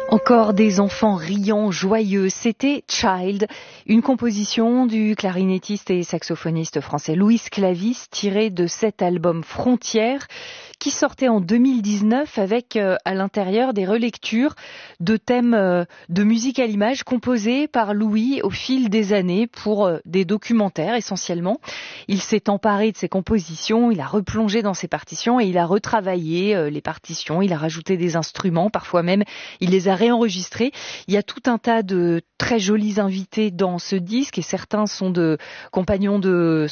Encore des enfants riants, joyeux, c'était Child, une composition du clarinettiste et saxophoniste français Louis Clavis, tirée de cet album Frontières, qui sortait en 2019 avec à l'intérieur des relectures de thèmes de musique à l'image composés par Louis au fil des années pour des documentaires essentiellement. Il s'est emparé de ses compositions, il a replongé dans ses partitions et il a retravaillé les partitions, il a rajouté des instruments, parfois même il les a réenregistrés. Il y a tout un tas de très jolis invités dans ce disque et certains sont des compagnons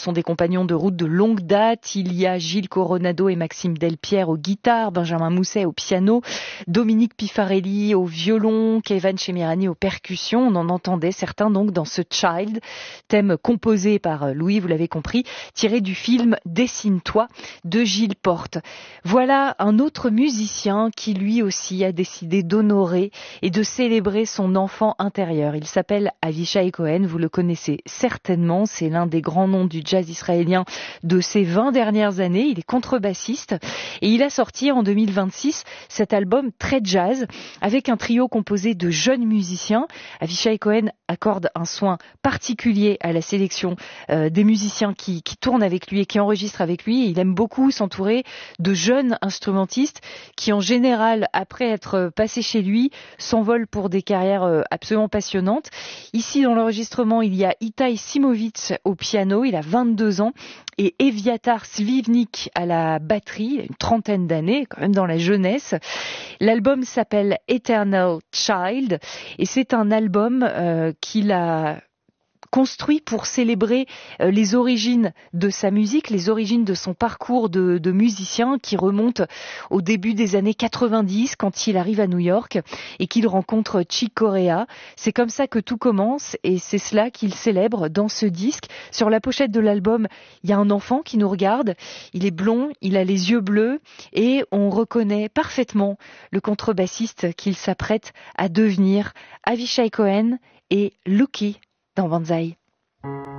de route de longue date. Il y a Gilles Coronado et Maxime Delpierre aux guitares, Benjamin Mousset au piano, Dominique Pifarelli au violon, Kevan Chemirani aux percussions. On en entendait certains donc dans ce Child, thème composé par Louis, vous l'avez compris, tiré du film Dessine-toi de Gilles Porte. Voilà un autre musicien qui lui aussi a décidé d'honorer et de célébrer son enfant intérieur. Il s'appelle Avishai Cohen, vous le connaissez certainement, c'est l'un des grands noms du jazz israélien de ces 20 dernières années. Il est contrebassiste et il a sorti en 2026 cet album très jazz avec un trio composé de jeunes musiciens. Avishai Cohen accorde un soin particulier à la sélection des musiciens qui tournent avec lui et qui enregistrent avec lui. Et il aime beaucoup s'entourer de jeunes instrumentistes qui en général, après être passés chez lui, s'envolent pour des carrières absolument passionnantes. Ici dans l'enregistrement, il y a Itai Simovic au piano, il a 22 ans, et Eviatar Slivnik à la batterie, une trentaine d'années, quand même dans la jeunesse. L'album s'appelle Eternal Child et c'est un album qu'il a construit pour célébrer les origines de sa musique, les origines de son parcours de musicien qui remonte au début des années 90 quand il arrive à New York et qu'il rencontre Chick Corea. C'est comme ça que tout commence et c'est cela qu'il célèbre dans ce disque. Sur la pochette de l'album, il y a un enfant qui nous regarde. Il est blond, il a les yeux bleus et on reconnaît parfaitement le contrebassiste qu'il s'apprête à devenir, Avishai Cohen et Lucky dans Banzai.